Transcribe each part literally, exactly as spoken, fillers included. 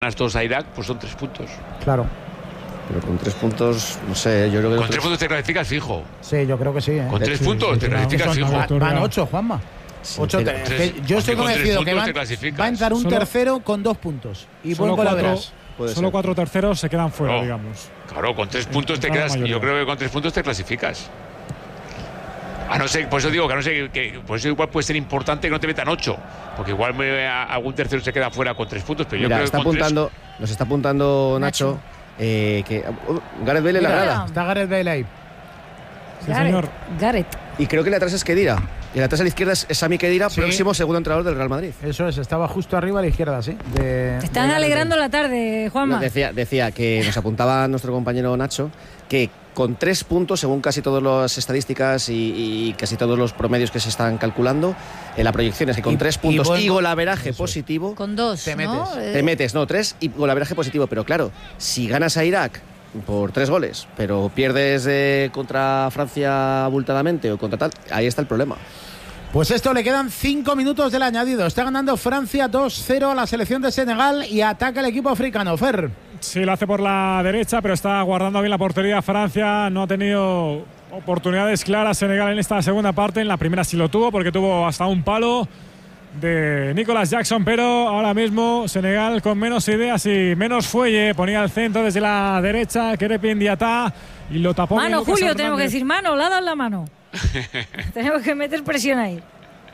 ganas dos a Irak, pues son tres puntos. Claro. Pero con tres puntos, no sé, yo creo que... Con tres puntos te clasificas fijo. Sí, yo creo que sí, ¿eh? Con tres sí, puntos sí, te sí, clasificas sí, fijo. Van, van ocho, Juanma. Sí, ocho te, tres, yo estoy convencido que van, va a entrar un solo, tercero con dos puntos. Y solo buen cuatro, verás. Solo cuatro terceros se quedan fuera, no, digamos. Claro, con tres puntos te quedas. Yo creo que con tres puntos te clasificas. A no ser, por eso digo que a no ser que, por eso igual puede ser importante que no te metan ocho, porque igual me, a, algún tercero se queda fuera con tres puntos, pero Mira, yo creo está que con apuntando, tres... nos está apuntando Nacho, Nacho eh, que uh, Gareth Bale en la grada. Está Gareth Bale ahí. Sí, señor. Gareth. Y creo que el atrás es Khedira. Y el atrás a la izquierda es Sami Khedira, sí. Próximo segundo entrenador del Real Madrid. Eso es, estaba justo arriba a la izquierda, sí. De, Están de alegrando la tarde, Juanma. No, decía, decía que nos apuntaba nuestro compañero Nacho que con tres puntos, según casi todas las estadísticas y, y casi todos los promedios que se están calculando, en la proyección es que con y, tres puntos y, bueno, y golaveraje positivo. Con dos, te ¿no? metes. Te metes, no, tres y golaveraje positivo. Pero claro, si ganas a Irak por tres goles, pero pierdes eh, contra Francia abultadamente o contra tal, ahí está el problema. Pues esto, le quedan cinco minutos del añadido. Está ganando Francia dos cero a la selección de Senegal y ataca el equipo africano. Fer. Sí, lo hace por la derecha, pero está guardando bien la portería Francia. No ha tenido oportunidades claras Senegal en esta segunda parte. En la primera sí lo tuvo, porque tuvo hasta un palo de Nicolas Jackson, pero ahora mismo Senegal con menos ideas y menos fuelle. Ponía el centro desde la derecha, Krépin Diatta, y lo tapó. Mano, Julio, Hernández. Tenemos que decir mano, la dan la mano. Tenemos que meter presión ahí.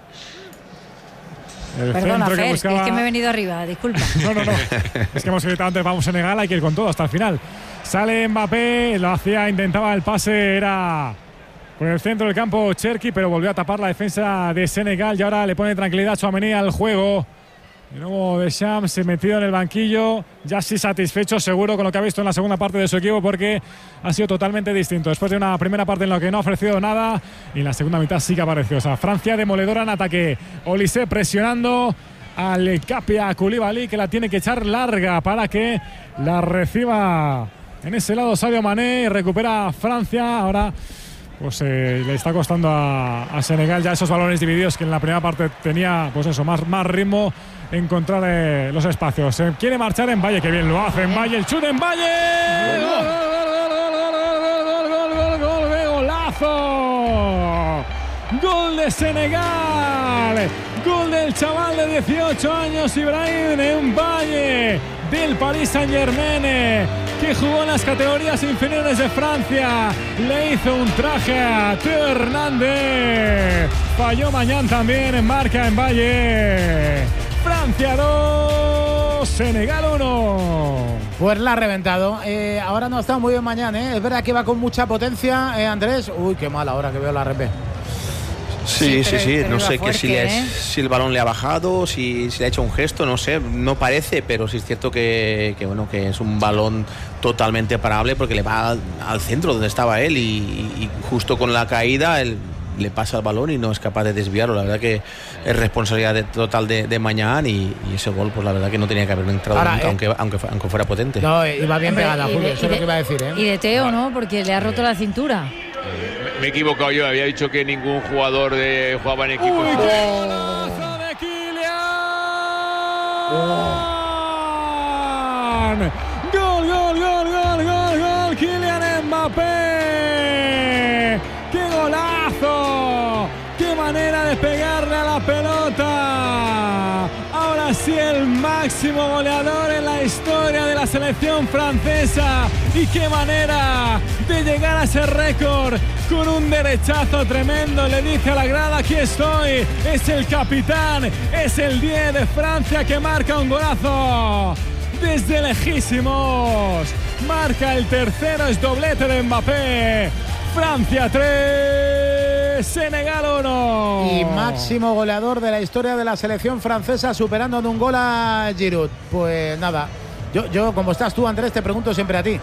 El Perdona, Fer, que buscaba... es que me he venido arriba, disculpa. No, no, no. Es que hemos gritado antes, vamos Senegal, hay que ir con todo hasta el final. Sale Mbappé, lo hacía, intentaba el pase, era por el centro del campo Cherki, pero volvió a tapar la defensa de Senegal y ahora le pone tranquilidad a Tchouaméni al juego. De nuevo Deschamps se metió en el banquillo, ya sí satisfecho seguro con lo que ha visto en la segunda parte de su equipo, porque ha sido totalmente distinto. Después de una primera parte en la que no ha ofrecido nada, y en la segunda mitad sí que apareció. O sea, Francia demoledora en ataque. Olise presionando al Capia Koulibaly, que la tiene que echar larga para que la reciba en ese lado Sadio Mané. Recupera Francia. Ahora pues eh, le está costando a, a Senegal ya esos balones divididos que en la primera parte tenía, pues eso, más, más ritmo, encontrar eh, los espacios. Se quiere marchar en Valle, que bien lo hace en Valle, el chute en Valle. ¡Gol, gol, gol, gol, gol, gol, golazo! Gol de Senegal, gol del chaval de dieciocho años, Ibrahim en Valle, del Paris Saint-Germain, que jugó en las categorías inferiores de Francia. Le hizo un traje a Teo Hernández. Falló Mañán también en marca en Valle. Francia dos, Senegal uno. Pues la ha reventado. Eh, ahora no ha estado muy bien Mañán, ¿eh? Es verdad que va con mucha potencia, eh, Andrés. Uy, qué mal ahora que veo la repe. Sí, sí, sí, no sé que si, ¿eh? es, si el balón le ha bajado, si, si le ha hecho un gesto, no sé, no parece, pero sí es cierto que, que bueno, que es un balón totalmente parable porque le va al, al centro donde estaba él y, y justo con la caída él le pasa el balón y no es capaz de desviarlo. La verdad que es responsabilidad de, total de, de Mañán y, y ese gol, pues la verdad que no tenía que haber entrado Ahora, nunca, eh, aunque, aunque, aunque fuera potente. No, iba bien pegada, Julio, de, eso es lo que iba a decir, ¿eh? Y de Teo, ¿no? Porque le ha roto la cintura. Me he equivocado yo, había dicho que ningún jugador de, jugaba en equipo. ¡Uy, qué golazo de Kylian! Oh. ¡Gol, gol, gol, gol, gol, gol! ¡Kylian Mbappé! ¡Qué golazo! ¡Qué manera de pegarle a la pelota! Ahora sí el máximo goleador en la historia de la selección francesa. Y qué manera de llegar a ese récord con un derechazo tremendo. Le dice a la grada: aquí estoy. Es el capitán, es el diez de Francia que marca un golazo desde lejísimos. Marca el tercero, es doblete de Mbappé. Francia tres, Senegal uno. Y máximo goleador de la historia de la selección francesa, superando de un gol a Giroud. Pues nada, yo, yo como estás tú, Andrés, te pregunto siempre a ti.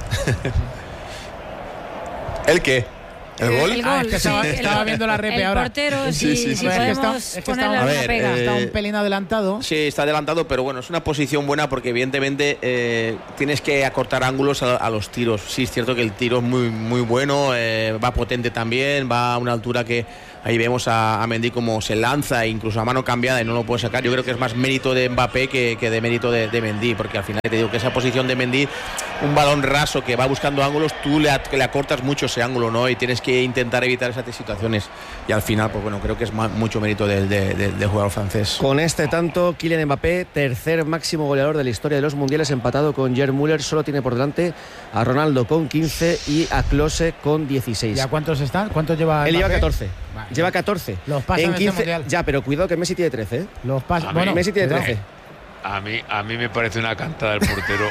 ¿El qué? ¿El gol? El gol, ah, es que sí, estaba, el, estaba viendo la repe el ahora. portero, sí, sí, sí, sí, sí, sí. podemos Es que está, es que ponerle está, una ver, pega. eh, está un pelín adelantado. Sí, está adelantado, pero bueno, es una posición buena porque evidentemente eh, tienes que acortar ángulos a, a los tiros. Sí, es cierto que el tiro es muy, muy bueno, eh, va potente también, va a una altura que ahí vemos a, a Mendy como se lanza, incluso a mano cambiada y no lo puede sacar. Yo creo que es más mérito de Mbappé que, que de mérito de, de Mendy, porque al final te digo que esa posición de Mendy, un balón raso que va buscando ángulos, tú le, le acortas mucho ese ángulo, ¿no? Y tienes que intentar evitar esas situaciones. Y al final, pues bueno, creo que es más, mucho mérito del de, de, de jugador francés. Con este tanto, Kylian Mbappé, tercer máximo goleador de la historia de los mundiales, empatado con Gerd Müller, solo tiene por delante a Ronaldo con quince y a Klose con dieciséis. ¿Y a cuántos están? ¿Cuántos lleva? Él Mbappé? lleva catorce. Vale. Lleva catorce. Los pasan en en quince. este mundial. Ya, pero cuidado que Messi tiene trece, ¿eh? Los pasan. Bueno, Messi tiene cuidado. trece. A mí, a mí me parece una cantada el portero.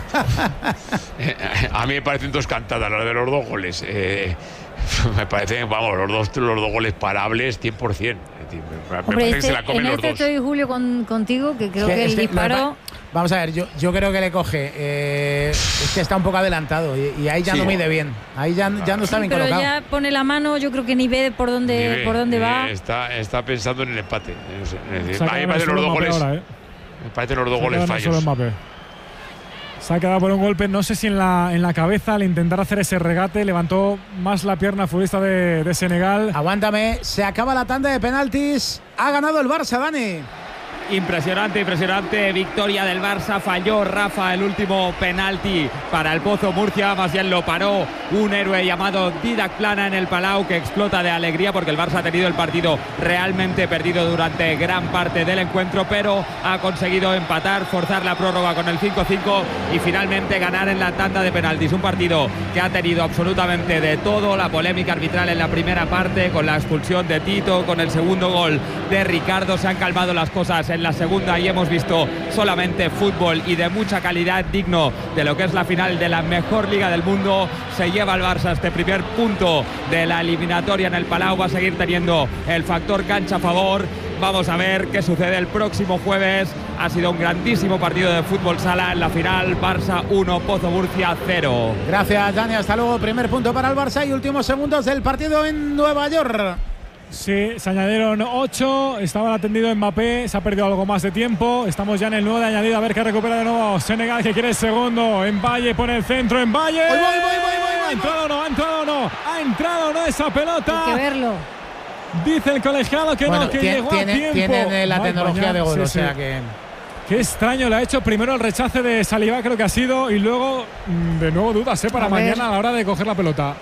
A mí me parecen dos cantadas, las de los dos goles. Eh, me parecen, vamos, los dos, los dos goles parables cien por cien. Me, me Hombre, parece este, que se la comen en los este dos. estoy, Julio, con, contigo, que creo Es que, que el este- disparo... Vamos a ver, yo, yo creo que le coge. Eh, es que está un poco adelantado y, y ahí ya Sí. no mide bien. Ahí ya, ya no está Sí, bien pero colocado. ya pone la mano, yo creo que ni ve por dónde, Ni ve, por dónde ni va. ve, Está, está pensando en el empate. No sé, es decir, Se ha a mí me quedado parecen solo los dos Mbappé goles. ahora, ¿eh? Me parecen los dos Se ha goles quedado solo fallos. Mbappé. Se ha quedado por un golpe, no sé si en la, en la cabeza al intentar hacer ese regate, levantó más la pierna el futbolista de, de Senegal. Aguántame, se acaba la tanda de penaltis. Ha ganado el Barça, Dani. Impresionante, impresionante victoria del Barça. Falló Rafa el último penalti para el Pozo Murcia. Más bien lo paró un héroe llamado Didac Plana en el Palau, que explota de alegría porque el Barça ha tenido el partido realmente perdido durante gran parte del encuentro, pero ha conseguido empatar, forzar la prórroga con el cinco cinco y finalmente ganar en la tanda de penaltis. Un partido que ha tenido absolutamente de todo. La polémica arbitral en la primera parte con la expulsión de Tito, con el segundo gol de Ricardo. Se han calmado las cosas en la segunda y hemos visto solamente fútbol y de mucha calidad, digno de lo que es la final de la mejor liga del mundo. Se lleva el Barça este primer punto de la eliminatoria en el Palau. Va a seguir teniendo el factor cancha a favor. Vamos a ver qué sucede el próximo jueves. Ha sido un grandísimo partido de fútbol sala en la final. Barça uno, Pozo Murcia cero. Gracias, Dani. Hasta luego. Primer punto para el Barça y últimos segundos del partido en Nueva York. Sí, se añadieron ocho, estaba atendido Mbappé, se ha perdido algo más de tiempo. Estamos ya en el nuevo de añadido, a ver qué recupera de nuevo Senegal, que quiere el segundo. En Valle pone el centro, en Valle. Voy, voy, voy, voy, voy, voy. ¿Ha entrado o no? ¿Ha entrado o no? ¿Ha entrado o no esa pelota? Hay que verlo. Dice el colegiado que Bueno, no, que tiene, llegó a tiene, tiempo. tienen la Mal tecnología pañal, de gol, sí, o sí. sea que. Qué extraño le ha hecho primero el rechace de Saliba, creo que ha sido, y luego mm, de nuevo dudas ¿eh? para A ver. mañana a la hora de coger la pelota.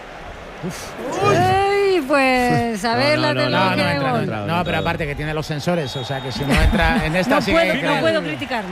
Uy, pues a ver no, la no, No, no, tecnología de entra, no, gol. entra. No, No, no, pero no. aparte que tiene los sensores, o sea que si no entra en esta No sí puedo, que- no puedo criticarlo.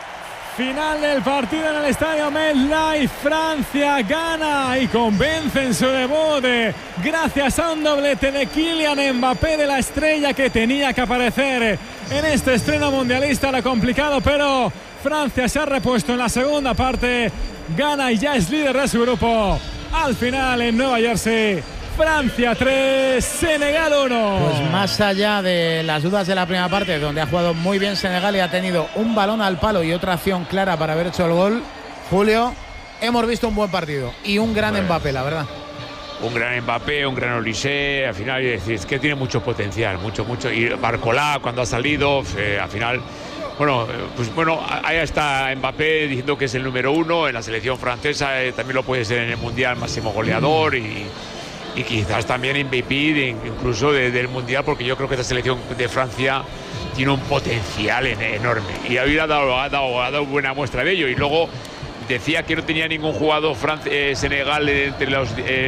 Final del partido en el estadio MetLife. Francia gana y convence en su debut eh, gracias a un doblete de Kylian Mbappé, de la estrella que tenía que aparecer en este estreno mundialista. Lo complicado, pero Francia se ha repuesto en la segunda parte, gana y ya es líder de su grupo. Al final en Nueva Jersey, Francia tres, Senegal uno. Pues más allá de las dudas de la primera parte, donde ha jugado muy bien Senegal y ha tenido un balón al palo y otra acción clara para haber hecho el gol, Julio, hemos visto un buen partido y un gran Bueno. Mbappé, la verdad. Un gran Mbappé, un gran Olise, al final es, decir, es que tiene mucho potencial, mucho, mucho. Y Barcolá cuando ha salido, eh, al final, bueno, eh, pues bueno, ahí está Mbappé diciendo que es el número uno en la selección francesa, eh, también lo puede ser en el Mundial, máximo goleador y, y quizás también M V P de, incluso de, del Mundial, porque yo creo que esta selección de Francia tiene un potencial en, enorme y hoy ha dado, ha, dado, ha dado buena muestra de ello. Y luego decía que no tenía ningún jugador Francia, eh, Senegal entre los... Eh,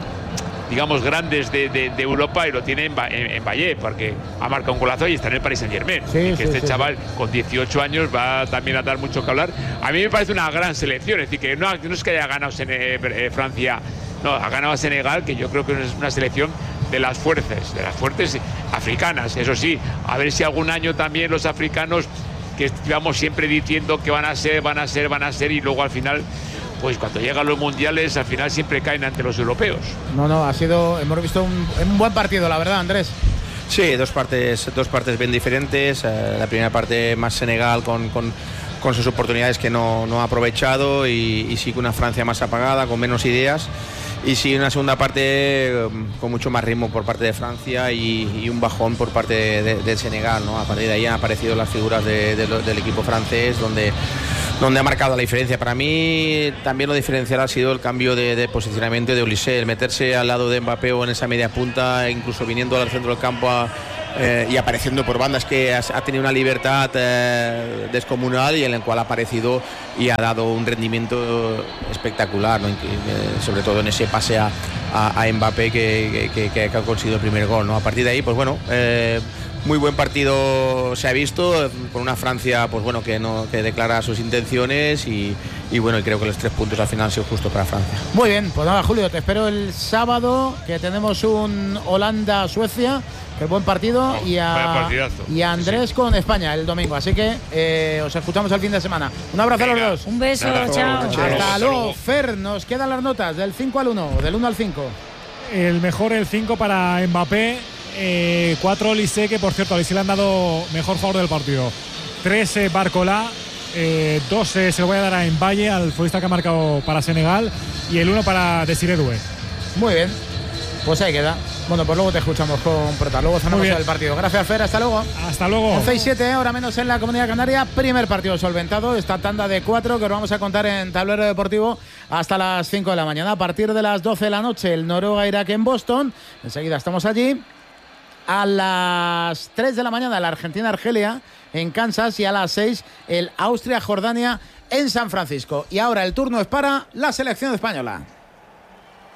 digamos grandes de, de, de Europa, y lo tiene en, en, en Valle, porque ha marcado un golazo y está en el Paris Saint-Germain. Sí, que sí, este sí, chaval con dieciocho años va también a dar mucho que hablar. A mí me parece una gran selección, es decir, que no, no es que haya ganado Sene, eh, Francia, no, ha ganado a Senegal, que yo creo que es una selección de las fuerzas, de las fuertes africanas. Eso sí, a ver si algún año también los africanos, que íbamos siempre diciendo que van a ser, van a ser, van a ser, y luego al final, pues cuando llegan los mundiales, al final siempre caen ante los europeos. No, no, ha sido, hemos visto un, un buen partido, la verdad, Andrés. Sí, dos partes, dos partes bien diferentes. Eh, la primera parte más Senegal con, con, con sus oportunidades que no, no ha aprovechado, y, y sí que una Francia más apagada, con menos ideas. Y sí, una segunda parte eh, con mucho más ritmo por parte de Francia y, y un bajón por parte de, de, de Senegal, ¿no? A partir de ahí han aparecido las figuras de, de lo, del equipo francés, donde donde ha marcado la diferencia. Para mí también lo diferencial ha sido el cambio de, de posicionamiento de Olise, el meterse al lado de Mbappé o en esa media punta, incluso viniendo al centro del campo a, eh, y apareciendo por bandas, que ha, ha tenido una libertad eh, descomunal y en el cual ha aparecido y ha dado un rendimiento espectacular, ¿no? Sobre todo en ese pase a, a, a Mbappé que, que, que, que ha conseguido el primer gol, ¿no? A partir de ahí, pues bueno, eh, muy buen partido se ha visto, con una Francia pues bueno que no que declara sus intenciones y, y bueno, y creo que los tres puntos al final han sido justos para Francia. Muy bien, pues nada, Julio, te espero el sábado, que tenemos un Holanda-Suecia, que es buen partido, oh, y, a, y a Andrés sí. con España el domingo, así que eh, os escuchamos el fin de semana. Un abrazo a los dos. Un beso, nada, chao. Hasta, Hasta luego, Fer, nos quedan las notas del cinco al uno, del uno al cinco. El mejor, el cinco para Mbappé. Eh, cuatro Olise, que por cierto a Olise le han dado mejor favor del partido. tres eh, Barcola, eh, dos eh, se lo voy a dar a Mbaye, al futbolista que ha marcado para Senegal, y el uno para Desiré Doué. Muy bien, pues ahí queda. Bueno, pues luego te escuchamos con Prota, luego cerramos el partido. Gracias, Fer, hasta luego. Hasta luego. once y siete, ahora menos en la Comunidad Canaria. Primer partido solventado, esta tanda de cuatro que os vamos a contar en Tablero Deportivo hasta las cinco de la mañana. A partir de las doce de la noche, el Noruega-Irak en Boston. Enseguida estamos allí. A las tres de la mañana la Argentina-Argelia en Kansas y a las seis el Austria-Jordania en San Francisco. Y ahora el turno es para la selección española.